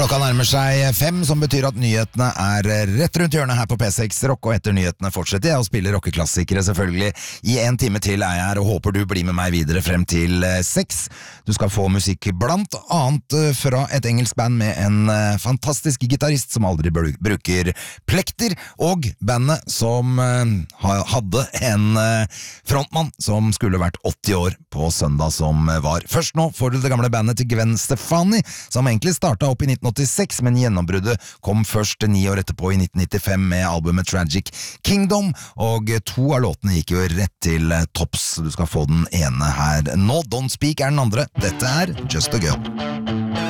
Klokka nærmer seg 5, som betyr at nyhetene er rett rundt hjørnet her på P6 Rock, og etter nyhetene fortsetter jeg å spille rockeklassikere selvfølgelig. I en time til er jeg her, og håper du blir med meg videre frem til 6. Du skal få musikk blant annet fra et engelsk band med en fantastisk gitarist som aldri bruker plekter, og bandet som hadde en frontmann som skulle vært 80 år på søndag som var. Først nå får du det gamle bandet til Gwen Stefani, som egentlig startet opp i 1986, men gjennombruddet kom først 9 år etterpå i 1995 med albumet Tragic Kingdom, og 2 av låtene gikk jo rett til topps. Du skal få den ene her nå. Don't Speak er den andre. Dette er Just a Girl.